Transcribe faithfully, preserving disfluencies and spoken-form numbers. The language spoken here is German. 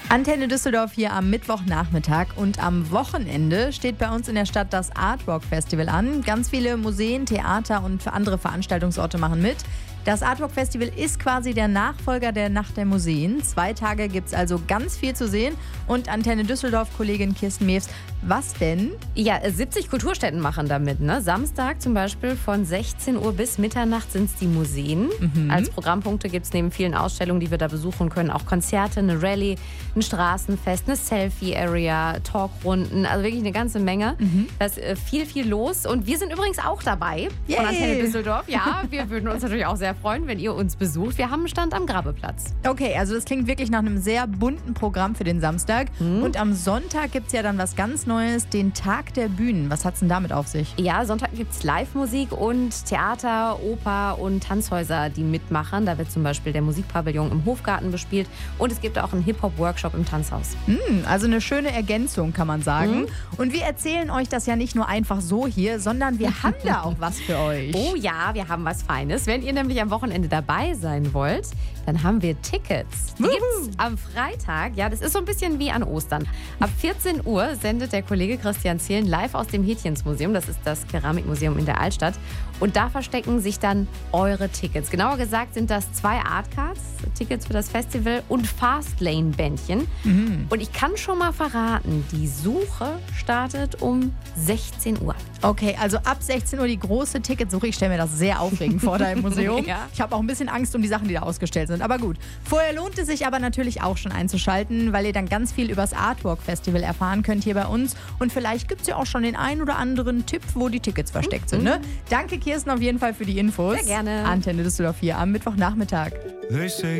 Antenne Düsseldorf hier am Mittwochnachmittag und am Wochenende steht bei uns in der Stadt das Artwalk Festival an. Ganz viele Museen, Theater und andere Veranstaltungsorte machen mit. Das Artwalk Festival ist quasi der Nachfolger der Nacht der Museen. Zwei Tage gibt es also ganz viel zu sehen. Und Antenne Düsseldorf-Kollegin Kirsten Mews, was denn? Ja, siebzig Kulturstätten machen damit. Ne? Samstag zum Beispiel von sechzehn Uhr bis Mitternacht sind es die Museen. Mhm. Als Programmpunkte gibt es neben vielen Ausstellungen, die wir da besuchen können, auch Konzerte, eine Rallye, ein Straßenfest, eine Selfie-Area, Talkrunden, also wirklich eine ganze Menge. Mhm. Da ist äh, viel, viel los. Und wir sind übrigens auch dabei Yay. von Antenne Düsseldorf. Ja, wir würden uns natürlich auch sehr freuen, wenn ihr uns besucht. Wir haben einen Stand am Grabeplatz. Okay, also das klingt wirklich nach einem sehr bunten Programm für den Samstag. Mhm. Und am Sonntag gibt es ja dann was ganz Neues, den Tag der Bühnen. Was hat es denn damit auf sich? Ja, Sonntag gibt es Live-Musik und Theater, Oper und Tanzhäuser, die mitmachen. Da wird zum Beispiel der Musikpavillon im Hofgarten bespielt und es gibt auch einen Hip-Hop-Workshop im Tanzhaus. Mhm, also eine schöne Ergänzung, kann man sagen. Mhm. Und wir erzählen euch das ja nicht nur einfach so hier, sondern wir haben da auch was für euch. Oh ja, wir haben was Feines. Wenn ihr nämlich am Wochenende dabei sein wollt, dann haben wir Tickets. Die gibt es am Freitag. Ja, das ist so ein bisschen wie an Ostern. Ab vierzehn Uhr sendet der Kollege Christian Zehlen live aus dem Hätchensmuseum. Das ist das Keramikmuseum in der Altstadt. Und da verstecken sich dann eure Tickets. Genauer gesagt sind das zwei Artcards, Tickets für das Festival und Fastlane-Bändchen. Mhm. Und ich kann schon mal verraten, die Suche startet um sechzehn Uhr. Okay, also ab sechzehn Uhr die große Ticketsuche. Ich stelle mir das sehr aufregend vor da im Museum. Ja. Ich habe auch ein bisschen Angst um die Sachen, die da ausgestellt sind. Aber gut. Vorher lohnt es sich aber natürlich auch schon einzuschalten, weil ihr dann ganz viel über das Artwalk Festival erfahren könnt hier bei uns. Und vielleicht gibt es ja auch schon den einen oder anderen Tipp, wo die Tickets versteckt sind. Ne? Danke, Kirsten, auf jeden Fall für die Infos. Sehr gerne. Antenne Düsseldorf hier am Mittwochnachmittag.